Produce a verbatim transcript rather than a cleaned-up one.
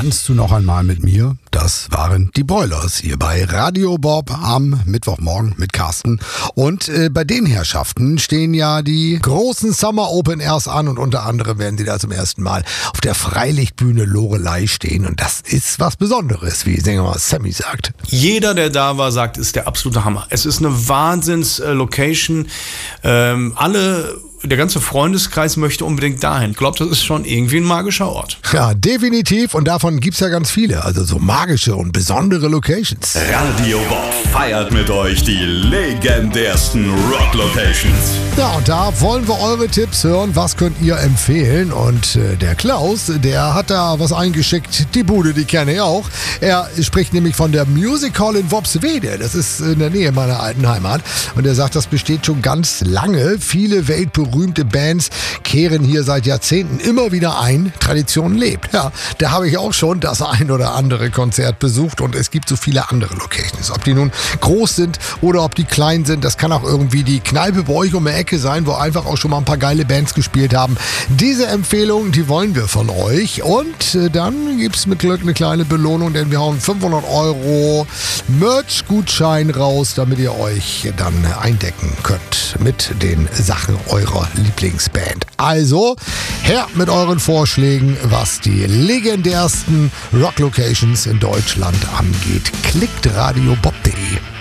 Tanzt du noch einmal mit mir? Das waren die Broilers hier bei Radio Bob am Mittwochmorgen mit Carsten. Und äh, bei den Herrschaften stehen ja die großen Summer Open Airs an und unter anderem werden sie da zum ersten Mal auf der Freilichtbühne Loreley stehen. Und das ist was Besonderes, wie Sänger Sammy sagt. Jeder, der da war, sagt, ist der absolute Hammer. Es ist eine Wahnsinns-Location. Ähm, alle... Der ganze Freundeskreis möchte unbedingt dahin. Ich glaube, das ist schon irgendwie ein magischer Ort. Ja, definitiv. Und davon gibt's ja ganz viele. Also so magische und besondere Locations. Radio Bob feiert mit euch die legendärsten Rock-Locations. Ja, und da wollen wir eure Tipps hören. Was könnt ihr empfehlen? Und äh, der Klaus, der hat da was eingeschickt. Die Bude, die kenne ich auch. Er spricht nämlich von der Music Hall in Worpswede. Das ist in der Nähe meiner alten Heimat. Und er sagt, das besteht schon ganz lange. Viele weltberühmte Berühmte Bands kehren hier seit Jahrzehnten immer wieder ein. Tradition lebt. Ja, da habe ich auch schon das ein oder andere Konzert besucht und es gibt so viele andere Locations. Ob die nun groß sind oder ob die klein sind, das kann auch irgendwie die Kneipe bei euch um die Ecke sein, wo einfach auch schon mal ein paar geile Bands gespielt haben. Diese Empfehlung, die wollen wir von euch. Und äh, dann gibt es mit Glück eine kleine Belohnung, denn wir hauen fünfhundert Euro Merch-Gutschein raus, damit ihr euch dann eindecken könnt mit den Sachen eurer Lieblingsband. Also, her mit euren Vorschlägen, was die legendärsten Rock-Locations in Deutschland angeht. Klickt radiobob punkt de.